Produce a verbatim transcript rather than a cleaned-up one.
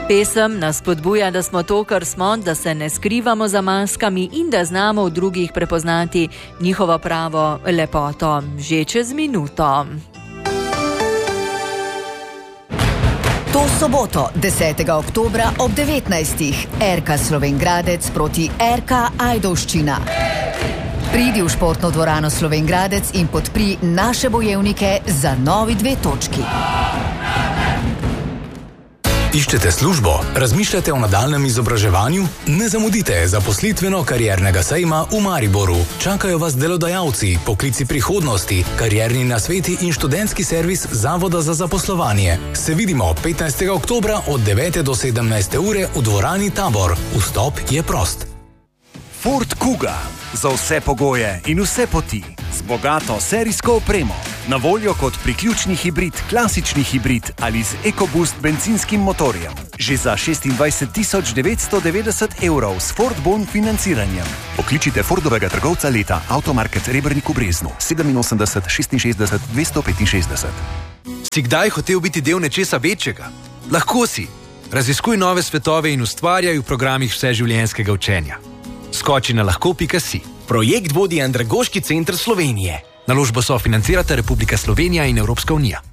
Pesem nas spodbuja, da smo to, kar smo, da se ne skrivamo za maskami in da znamo v drugih prepoznati njihovo pravo lepoto. Že čez minuto. To soboto, desetega oktobra ob devetnajstih, R K Slovenj Gradec proti R K Ajdovščina. Pridi v športno dvorano Slovenj Gradec in podpri naše bojevnike za novi dve točki. Iščete službo? Razmišljate o nadaljnjem izobraževanju? Ne zamudite zaposlitveno kariernega sejma v Mariboru. Čakajo vas delodajalci, poklici prihodnosti, karierni nasveti in študentski servis Zavoda za zaposlovanje. Se vidimo petnajstega oktobra od devete do sedemnajste ure v dvorani Tabor. Vstop je prost. Ford Kuga. Za vse pogoje in vse poti. Z bogato serijsko opremo. Na voljo kot priključni hibrid, klasični hibrid ali z EcoBoost bencinskim motorjem. Že za šestindvajset tisoč devetsto devetdeset evrov s Ford Bon financiranjem. Pokličite Fordovega trgovca leta Automarket Rebernik v Breznu sedeminosemdeset šestinšestdeset dvesto petinšestdeset. Si kdaj hotel biti del nečesa večjega? Lahko si. Raziskuj nove svetove in ustvarjaj v programih vseživljenjskega učenja. Skoči na lahko pika si. Projekt vodi Andragoški center Slovenije. Naložbo sofinancirata Republika Slovenija in Evropska unija.